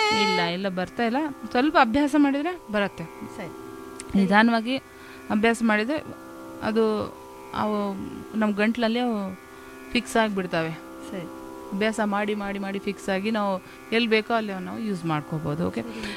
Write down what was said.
ಇಲ್ಲ ಬರ್ತಾ ಇಲ್ಲ. ಸ್ವಲ್ಪ ಅಭ್ಯಾಸ ಮಾಡಿದರೆ ಬರುತ್ತೆ. ಸರಿ. ನಿಧಾನವಾಗಿ ಅಭ್ಯಾಸ ಮಾಡಿದರೆ ಅದು ಅವು ನಮ್ಮ ಗಂಟ್ಲಲ್ಲಿ ಅವು ಫಿಕ್ಸ್ ಆಗಿಬಿಡ್ತವೆ. ಸರಿ. ಅಭ್ಯಾಸ ಮಾಡಿ ಮಾಡಿ ಮಾಡಿ ಫಿಕ್ಸ್ ಆಗಿ ನಾವು ಎಲ್ಲಿ ಬೇಕೋ ಅಲ್ಲಿ ನಾವು ಯೂಸ್ ಮಾಡ್ಕೋಬೋದು. ಓಕೆ.